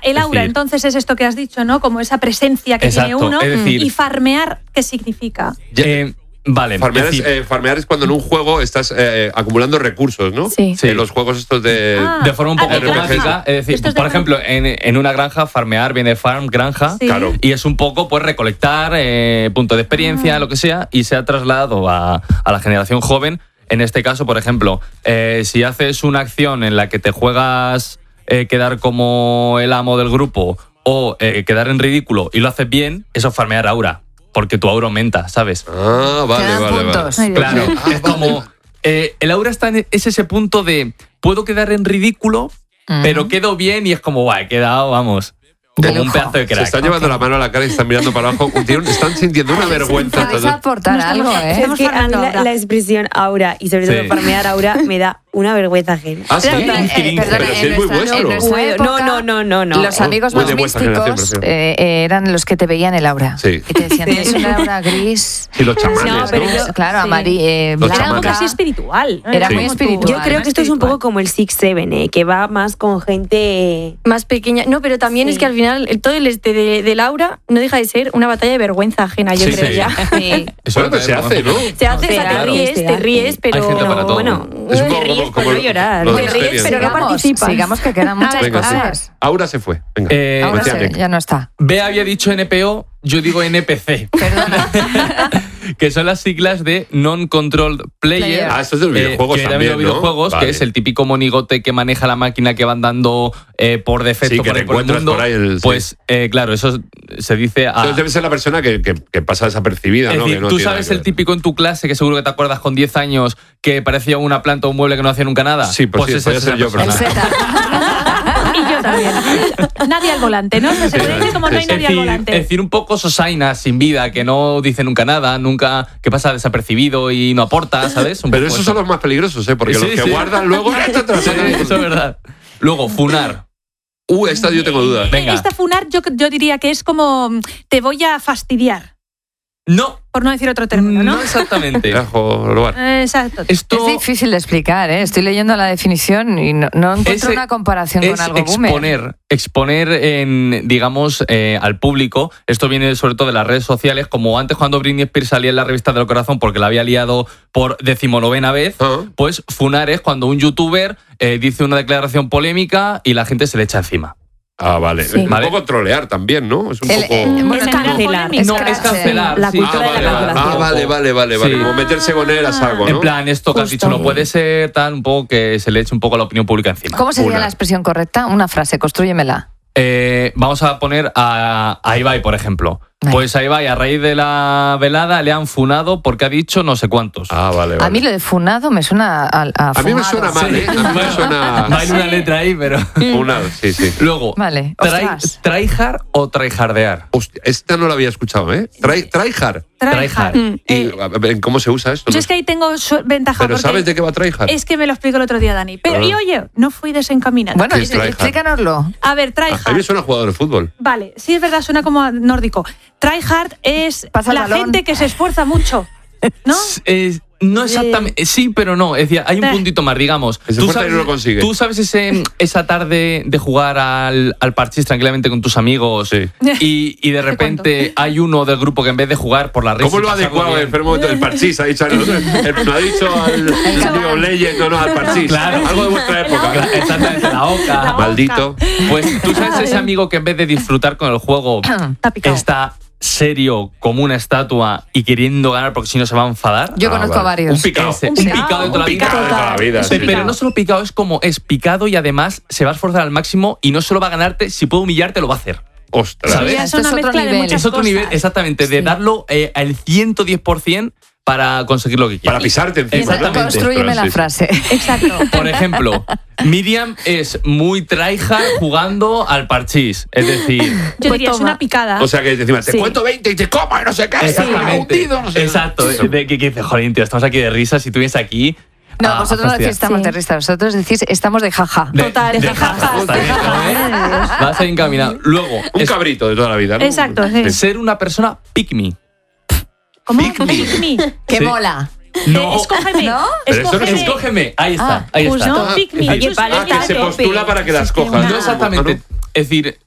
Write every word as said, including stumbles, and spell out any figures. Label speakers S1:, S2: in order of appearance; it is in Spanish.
S1: el aura, decir, entonces es esto que has dicho, ¿no? Como esa presencia que exacto, tiene uno. Es decir, y farmear, ¿qué significa?
S2: Eh, Vale,
S3: farmear es, eh, farmear es cuando en un juego estás eh, acumulando recursos, ¿no?
S4: Sí.
S3: En los juegos estos de...
S2: Ah, de forma un poco automática. Es decir, es por ejemplo, en, en una granja, farmear viene de farm, granja.
S1: Sí.
S3: Claro.
S2: Y es un poco, pues, recolectar eh, punto de experiencia, ah. lo que sea, y se ha trasladado a, a la generación joven. En este caso, por ejemplo, eh, si haces una acción en la que te juegas eh, quedar como el amo del grupo o eh, quedar en ridículo y lo haces bien, eso es farmear aura. Porque tu aura aumenta, ¿sabes?
S3: Ah, vale, vale,
S4: puntos.
S3: vale.
S2: Claro,
S3: Ah,
S2: es como... Eh, el aura está en, es ese punto de... Puedo quedar en ridículo, uh-huh. pero quedo bien y es como, guay, he quedado, vamos... Como un pedazo de crack.
S3: Se están llevando okay. la mano a la cara y están mirando para abajo. Están sintiendo una vergüenza.
S4: Podéis aportar
S5: no
S4: algo, ¿eh?
S5: Es que a mí la, la expresión aura y sobre todo sí. farmear aura me da una vergüenza ajena.
S3: ¿Ah, sí?
S4: Pero, eh,
S3: eh,
S4: perdona,
S3: pero si es muy vuestro.
S5: No, no, no, no, no.
S4: Los amigos más místicos eh, eran los que te veían el aura.
S3: Sí.
S4: Y te decían, tienes una aura gris.
S3: Sí, los chamanes,
S4: no, pero
S3: ¿no?
S4: Yo, claro,
S5: sí.
S4: amarillo, eh,
S1: Era algo casi espiritual.
S4: Era, era muy espiritual.
S5: Yo creo que esto es un poco como el Six Seven, eh, que va más con gente...
S6: Más pequeña. No, pero también sí. es que al final el, todo el este de, de Laura no deja de ser una batalla de vergüenza ajena, yo
S3: sí,
S6: creo
S3: sí.
S6: ya.
S5: Sí.
S3: Eso es lo que se hace, ¿no?
S6: Se hace, o sea, te ríes, te ríes, pero...
S5: Bueno, te ríes por no llorar.
S6: Te ríes, pero no participas.
S4: Sigamos que quedan muchas
S3: Venga,
S4: cosas.
S3: Sí. Aura se fue. Venga.
S2: Eh,
S4: Aura se, ya no está.
S2: B había dicho N P O, yo digo N P C.
S4: Perdona.
S2: Que son las siglas de Non-Controlled Player.
S3: Ah, esto es de los videojuegos
S2: eh, que
S3: también,
S2: de los videojuegos,
S3: ¿no?
S2: que
S3: Vale.
S2: es el típico monigote que maneja la máquina que van dando eh, por defecto
S3: sí, que
S2: por,
S3: te
S2: ahí, por el mundo.
S3: Por ahí el,
S2: pues,
S3: sí.
S2: eh, claro, eso se dice a...
S3: Entonces debe ser la persona que, que, que pasa desapercibida,
S2: es
S3: ¿no?
S2: decir,
S3: Que no
S2: tú
S3: tiene
S2: sabes
S3: nada
S2: el típico en tu clase, que seguro que te acuerdas con diez años, que parecía una planta o un mueble que no hacía nunca nada.
S3: Sí, pues,
S2: pues
S3: sí,
S2: ese
S3: podría
S2: es
S3: ser yo,
S4: El Z.
S1: Y yo también. Nadie al volante, ¿no? Se puede decir como no hay
S2: Es
S1: nadie
S2: decir,
S1: al volante.
S2: es decir, un poco sosaina, sin vida, que no dice nunca nada, nunca, que pasa desapercibido y no aporta, ¿sabes? Un
S3: Pero
S2: poco
S3: esos
S2: eso.
S3: son los más peligrosos, ¿eh? Porque
S2: Sí,
S3: los que
S2: sí.
S3: guardan luego...
S2: Sí, eso es verdad. Luego, funar.
S3: Uh, esta yo tengo dudas.
S2: Venga.
S1: Esta funar yo, yo diría que es como te voy a fastidiar.
S2: No.
S1: Por no decir otro término, ¿no?
S2: No exactamente.
S3: Dejo lugar.
S1: Exacto.
S2: Esto
S4: es difícil de explicar, ¿eh? Estoy leyendo la definición y no, no encuentro
S2: es,
S4: una comparación
S2: es
S4: con algo
S2: exponer,
S4: boomer.
S2: Exponer en, digamos, eh, al público. Esto viene sobre todo de las redes sociales, como antes cuando Britney Spears salía en la revista del corazón porque la había liado por decimonovena vez,
S3: uh-huh.
S2: pues funar es cuando un youtuber eh, dice una declaración polémica y la gente se le echa encima.
S3: Ah, vale.
S4: Sí.
S3: Un
S2: ¿Vale?
S3: poco trolear también, ¿no? Es un
S4: El,
S3: poco...
S4: eh, bueno,
S5: Es
S4: no,
S5: cancelar.
S1: Es
S2: No, es cancelar.
S5: La
S2: sí.
S5: cultura
S3: Ah,
S5: de la
S3: vale,
S5: cancelación.
S3: ah, vale, vale, vale, vale.
S2: Sí.
S3: Como meterse con él a saco, ¿no?
S2: En plan, esto que has dicho no puede ser, tal, un poco que se le eche un poco a la opinión pública encima.
S4: ¿Cómo sería
S3: Una.
S4: la expresión correcta? Una frase, constrúyemela.
S2: Eh, vamos a poner a, a Ibai, por ejemplo.
S4: Vale.
S2: Pues a Ibai, a raíz de la velada, le han funado porque ha dicho no sé cuántos.
S3: Ah, vale, vale.
S4: A mí lo de funado me suena a, a,
S3: A mí me
S4: fumado.
S3: suena mal, ¿eh? A mí me suena...
S2: No hay una letra ahí, pero...
S3: Una, sí, sí.
S2: Luego,
S4: Vale,
S2: try,
S4: ostras.
S2: tryhard o tryhardear.
S3: Hostia, esta no la había escuchado, ¿eh? Try, tryhard.
S2: Tryhard.
S1: Mm,
S3: ¿Y
S1: eh,
S3: a ver, cómo se usa esto?
S1: yo es que ahí tengo su- ventaja.
S3: ¿Pero
S1: porque
S3: sabes de qué va tryhard?
S1: Es que me lo explicó el otro día Dani. Pero,
S3: Ah.
S1: y oye, no fui desencaminada.
S4: Bueno,
S3: ¿Qué es tryhard?
S4: explícanoslo.
S1: A ver,
S3: A mí me
S1: tryhard.
S3: suena jugador de fútbol.
S1: Vale, sí es verdad, suena como a nórdico. Tryhard es
S4: Pasa el
S1: la
S4: balón.
S1: gente que se esfuerza mucho, ¿no?
S2: Eh, no exactamente, sí, pero no. Es decir, hay un
S1: Eh.
S2: puntito más, digamos.
S3: Que se
S2: Tú
S3: esfuerza y
S2: sabes,
S3: no lo consigue.
S2: tú sabes ese, esa tarde de jugar al, al parchís tranquilamente con tus amigos
S3: Sí.
S2: y, y de repente hay uno del grupo que en vez de jugar por la risa...
S3: ¿Cómo lo ha
S2: pasarlo
S3: adecuado
S2: bien-
S3: el enfermo el parchís? Ha dicho, no, no ha dicho al League of Legends, no, no, al parchís.
S2: Claro.
S3: Algo de vuestra época.
S2: Claro, exactamente, la oca.
S1: La
S3: Maldito.
S2: Pues tú sabes ese amigo que en vez de disfrutar con el juego
S1: Está picado.
S2: está serio como una estatua y queriendo ganar porque si no se va a enfadar.
S4: Yo
S3: Ah,
S4: conozco
S3: vale.
S4: a varios.
S3: Un picado.
S2: Ese,
S1: Un
S2: un
S1: picado,
S2: picado de toda
S3: Un
S2: la vida.
S3: picado de toda la vida.
S2: Pe-
S3: sí.
S2: Pero no solo picado, es como es picado y además se va a esforzar al máximo y no solo va a ganarte, si puede humillarte lo va a hacer.
S3: Ostras.
S2: ¿Sabes?
S1: Sí, es
S4: Esto
S1: una
S4: es otro
S1: mezcla de
S4: nivel.
S1: muchas
S2: Es otro
S1: cosas.
S2: nivel, exactamente, de
S4: Sí.
S2: darlo eh, al ciento diez por ciento para conseguir lo que
S3: Para
S2: quieres.
S3: pisarte encima.
S2: Exactamente.
S4: Constrúyeme la
S3: Ostras, sí, sí.
S4: frase.
S1: Exacto.
S2: Por ejemplo, Miriam es muy tryhard jugando al parchís. Es decir,
S1: Yo
S4: Pues
S1: diría, es
S4: toma.
S1: una picada.
S3: O sea que encima te
S1: Sí.
S3: cuento veinte y te como y no sé qué.
S2: exactamente.
S3: hundido, no sé.
S2: Exacto. De, de que, que dice, joder, tío, estamos aquí de risas y tú vienes aquí.
S4: No,
S2: a-
S4: vosotros
S2: a
S4: no decís
S2: fastidiar.
S4: estamos
S1: Sí.
S4: de risa, vosotros decís estamos de jaja.
S2: De-
S1: Total,
S2: de
S1: de
S2: jaja,
S1: jaja,
S2: está
S1: de
S2: bien,
S1: jaja.
S2: ¿eh? Vas a ir encaminado. Luego,
S3: Un
S2: es-
S3: cabrito de toda la vida, ¿no?
S1: Exacto, sí.
S2: ser una persona pick me.
S1: ¿Cómo?
S2: Pick me.
S1: Pick me.
S4: ¡Qué
S2: Sí.
S4: mola!
S2: No.
S1: Eh, escógeme.
S4: ¿No?
S3: Pero eso no es-
S1: Escógeme.
S2: Escógeme. Ahí está.
S4: Ah,
S2: ahí
S1: Pues
S2: está.
S1: no, pick me.
S2: Es decir,
S1: Oye, vale,
S3: Ah, que se
S1: está
S3: postula
S1: tope.
S3: para que las
S1: Sí, sí,
S3: cojas.
S2: No
S1: Ah,
S2: exactamente. Es decir,